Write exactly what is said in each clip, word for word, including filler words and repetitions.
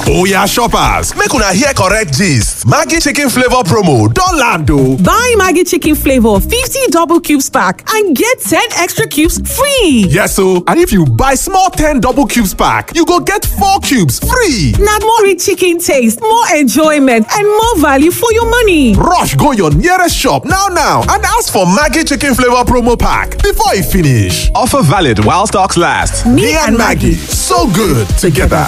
Oya shoppers, make una hear correct gist. Maggi chicken flavor promo don land o. Buy Maggi chicken flavor fifty double cubes pack and get ten extra cubes free. Yes o, and if you buy small ten double cubes pack, you go get four cubes free. Na more rich chicken taste, more enjoyment and more value for your money. Rush go your nearest shop now now and ask for Maggi chicken flavor promo pack before e finish. Offer valid while stocks last. Me and Maggi, so good together.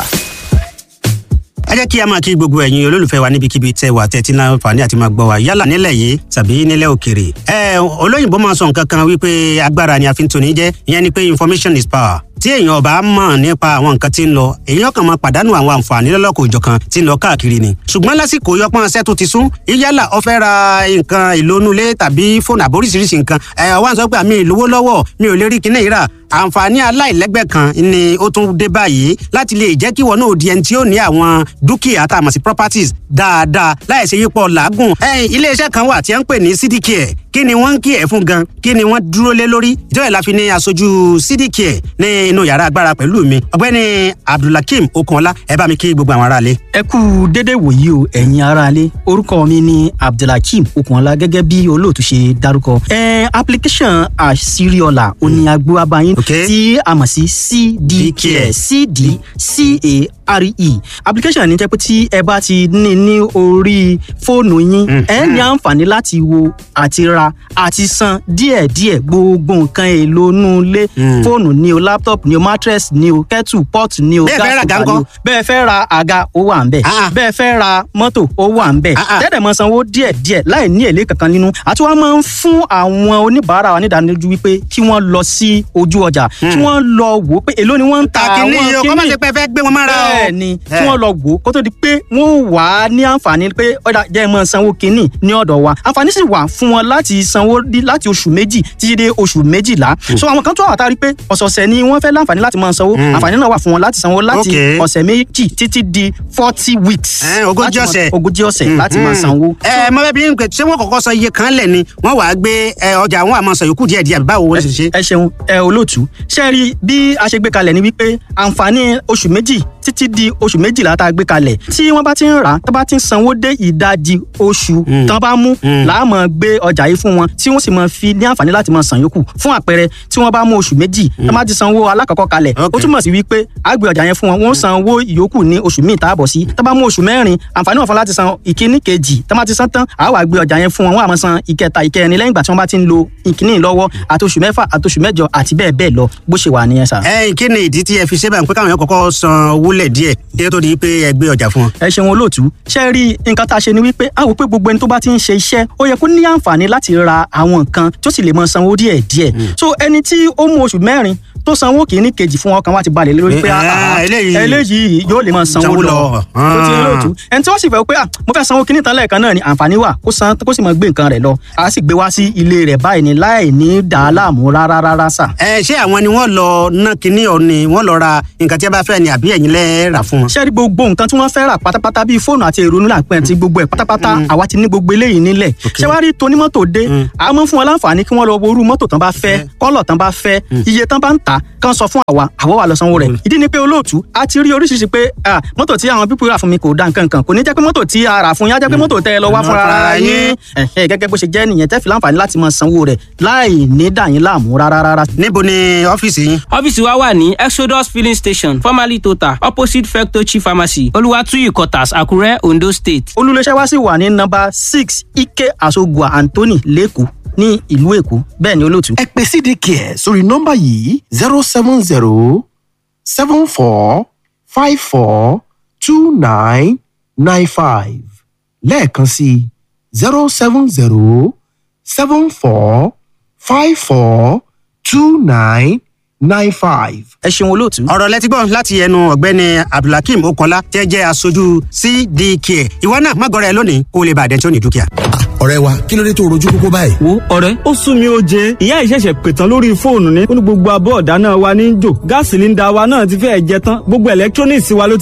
ẹ jẹ́ kí a máa kí gbogbo ẹ̀yin olólùfẹ́ wa níbikíbi tẹ́ wà tẹ́tí náà fàní àti máa gbọ́ wa yálà nílẹ̀ yìí tàbí nílẹ̀ òkèrè. ẹ olóyìnbó máa sọ nǹkan kan wípé agbára ni a fi ń toni jẹ́, ìyẹn ni pé information is power. tí èèyàn ò bá mọ̀ nípa àwọn nǹkan tí ń lọ èèyàn kàn máa pàdánù àwọn àǹfààní lọ́lọ́kọ̀ òjọ̀kan tí ń lọ káàkiri ni. ṣùgbọ́n lásìkò yọpọ́n ṣẹ́ tó ti sún yálà ó fẹ́ ra nǹkan ìlónúlé tàbí fóònù àbóríṣiríṣi nǹkan ẹ̀ wá ń sọ pé àmì ìlówó lọ́wọ́ mi ò lè rí kinní yìí rà. àǹfààní aláìlẹ́gbẹ́ kan ni ó tún dé báyìí láti lè jẹ́ kí wọn náà di ẹni tí ó ní àwọn dúkìá tá a mọ̀ sí properties dáadáa láì ṣe yípo làágùn. iléeṣẹ́ kan wà tí wọ́n ń pè ní Cdcare. kí ni wọ́n ń kí ẹ̀ fún gan kí ni wọ́n dúró lé lórí ìjọba ìlàfi ní aṣojú Cdcare ní inú yàrá agbára pẹ̀lú mi ọ̀gbẹ́ni Abdulhakeem Okunọlá ẹ bá mi kí gbogbo àwọn aráalé. ẹ kú dédé wòyí o ẹ̀yin aráalé orúkọ mi ni Abdulhakeem Okunọlá gẹ́gẹ́ bí olóòtú ṣe dárúkọ. ẹ application àṣírí ọ̀la òní agbó abayín tí a mọ̀ sí Cdcare C-D-C-A-R-E application ní jẹ́ pé tí ẹ bá ti ní ní orí fóònù yín ẹ ní àǹfààní láti wo àti ra àti san díẹ̀díẹ̀ gbogbo nǹkan èlò inú ilé fóònù ni o laptop ni o mattress ni o kettle pot ni o gas cooker ni o bẹ́ẹ̀ fẹ́ ra àga ó wà ńbẹ̀ bẹ́ẹ̀ fẹ́ ra mọ́tò ó wà ńbẹ̀ tẹ́lẹ̀ mọ́ sanwó díẹ̀díẹ̀ láì ní èlé kankan nínú àti wọ́n máa ń fún àwọn oníbàárà wa nídánilójú wípé kí wọ́n lọ sí ojú ọjà kí wọ́n lọ wò ó pé èló ni wọ́n ń ta àwọn kíní yìí kọ́ máa ṣe pé fẹ́ gbé wọn mára o. bẹ́ẹ̀ ni kí wọ́n lọ wò ó kó tó di pé wọ́n wà á ní àǹfààní pé ọ̀dà jẹ́ mọ́ sanwó kíní ní ọ̀dọ̀ wa àǹfààní sì wà fún wọn láti sanwó láti oṣù méjì títí dé oṣù méjìlá so àwọn kan tó wà tá a rí pé ọ̀sọ̀ọ̀sẹ̀ ni wọ́n fẹ́ láǹfààní láti máa sanwó àǹfààní náà wà fún wọn láti sanwó láti ọ̀sẹ̀ méjì títí di forty weeks ogójì ọ̀sẹ̀ ogójì ọ̀sẹ̀ láti máa sanwó. ẹ mọ bẹẹ bí n pè ṣé wọn kọ́kọ́ sọ iye kan lẹ ni wọn wàá gbé ọjà wọn àmọ́ sọ yòókù díẹ̀ díẹ̀ báwo wọn ṣe ṣe. ẹ ṣeun ẹ olóòtú ṣe rí bí a ṣe gbé kalẹ̀ ni wípé àǹfààní oṣù méjì títí di oṣù méjìlá tá a gbé kalẹ̀ tí wọ́n bá ti ń rà tó bá ti ń sanwó dé ìdajì oṣù tán bá mú làá máa gbé ọjà yìí fún wọn tí wọ́n sì máa fi ní àǹfààní láti máa san yòókù fún àpẹẹrẹ tí wọ́n bá mú oṣù méjì tán bá ti sanwó alákọ̀ọ́kọ́ kalẹ̀ ó túmọ̀ sí wípé a gbé ọjà yẹn fún wọn wọ́n san owó ìyókù ní oṣù míì táàbọ̀ sí tán bá mú oṣù mẹ́rin àǹfààní wọn fún láti san ìkíní kejì tán bá ti san tán àá wá gbé ọjà yẹn fún wọn wọ́n á máa san ìkẹta ìkẹrin lẹ́yìn ìgbà tí wọ́n bá ti ń lo ìkíní lọ́wọ́ àti oṣù mẹ́fà àti oṣù mẹ́jọ àti bẹ́ẹ̀ bẹ́ẹ̀ lọ bó ṣe wà nìyẹn sà. ẹ kí ni ìdí tí ẹ fi ṣe báyìí pé káwọn yẹn kọ́kọ́ san owó lẹ̀ díẹ̀ kí ló tó di pé ẹ gbé ọjà fún wọn. ẹ ṣeun olóòtú ṣe rí nǹkan tá a ṣe ni wípé a wò pé gbogbo ẹni tó bá ti ń ṣe iṣẹ́ ó yẹ kó ní àǹfààní láti ra àwọn nǹkan tó sì lè máa sanwó díẹ̀ díẹ̀ so ẹni tí ó mú oṣù mẹ́rin tó sanwó kìíní kejì fún ọkàn wa ti balẹ̀ lórí pé eléyìí yóò lè máa sanwó lọ tó ti olóòtú ẹni tí wọ́n sì fẹ́ pé mo fẹ́ sanwó kìíní tán lẹ́ẹ̀kan náà ni àǹfààní wà kó san kó sì máa gbé nǹkan rẹ̀ lọ a sì gbé wá sí ilé rẹ̀ báyìí ni láì ní dàá láàmú rárá rárá sà. ẹ ṣé àwọn ni wọ́n lọ ná kinní ọ ni wọ́n lọ ra nǹkan tí a bá fẹ́ ni àbí ẹ̀yin lẹ rà fún wọn. ṣé rí gbogbo nǹkan tí wọ́n fẹ́ rà pátápátá bíi fóònù àti èrò nílà pẹ́ ti gbogbo ẹ̀ pátápátá àwa ti ní gbogbo eléyìí nílẹ̀ ṣé wàá rí tonímọ́tò dé a mọ̀ fún wọn láǹfààní kí wọ́n lọ wo irú mọ́tò tán bá fẹ́ kọ́lọ̀ tán bá fẹ́ iye tán bá ń tà kán sọ fún àwa àwọ̀ wà lọ sanwó rẹ̀ ìdí ni pé olóòtú a ti rí oríṣiríṣi pé mọ́tò tí àwọn pípọ̀ rà fún mi kò dá nǹkan kan kò ní jẹ́ pé mọ́tò tí a rà fún yín á jẹ́ pé mọ́tò tẹ́ ẹ lọ wá fúnra yín gẹ́gẹ́ bó ṣe jẹ́ nìyẹn tẹ́ fi láǹfààní láti máa sanwó rẹ̀ láì ní dà yín láàmú rárá rárá. níbo ni ọ́fíìsì yín. ọ́fíìsì wa wà ní Exodus filling station formerly Total opposite Fectochi pharmacy Olúwatóyè quarters Àkúrẹ́ Ondo State. olùléṣẹ́ wa sì wà ní nọ́mbà six Ike Asogua Anthony Lẹ́kọ̀ọ́ ní ìlú Èkó bẹ́ẹ̀ ni olóòtú. ẹ pè Cdcare sórí nọ́mbà yìí zero seven zero seven four five four two nine nine five lẹ́ẹ̀kan sí zero seven zero seven four five four two nine nine five. ẹ ṣeun olóòtú. ọ̀rọ̀ lẹ́tí gbọ́ láti ẹnu ọ̀gbẹ́ni Abdulhakeem Okunọlá tẹ́ jẹ́ aṣojú Cdcare ìwọ náà má gọrẹ lónìí kó o lè bàdẹ́ tí ó ní dúkìá. ọ̀rẹ́ wa kí ló dé tó rojú kókó báyìí. wo ọ̀rẹ́ ó sún mi ó jẹ ìyá ìṣẹ̀ṣẹ̀ pètàn lórí fóònù ní ó ní gbogbo abọ́ ọ̀dáná wa ní jò gáàsì líńdà wa náà ti fẹ́ẹ̀ jẹ tán gbogbo electronics wa ló